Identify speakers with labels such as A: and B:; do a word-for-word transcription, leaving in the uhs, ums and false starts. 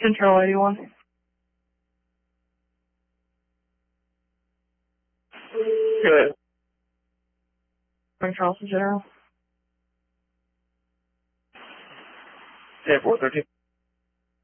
A: Control eighty-one.
B: Good.
A: Charleston General.
B: ten four thirteen.